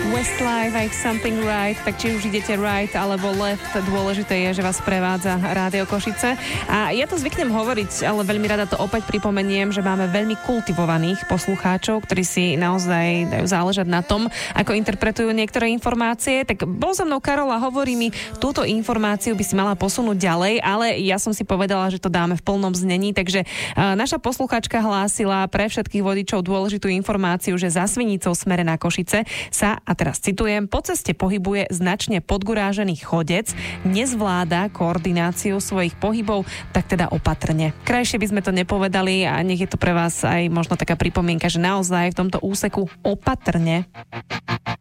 Westlife, Like Something Right, tak či už idete right alebo left, dôležité je, že vás prevádza Rádio Košice. A ja to zvyknem hovoriť, ale veľmi rada to opäť pripomeniem, že máme veľmi kultivovaných poslucháčov, ktorí si naozaj dajú záležať na tom, ako interpretujú niektoré informácie. Tak bol za mnou Karol a hovorí mi, túto informáciu by si mala posunúť ďalej, ale ja som si povedala, že to dáme v plnom znení, takže naša poslucháčka hlásila pre všetkých vodičov dôležitú informáciu, že za Svinicou smere na Košice sa, a teraz citujem, po ceste pohybuje značne podgurážený chodec, nezvláda koordináciu svojich pohybov, tak teda opatrne. Krajšie by sme to nepovedali a nech je to pre vás aj možno taká pripomienka, že naozaj v tomto úseku opatrne.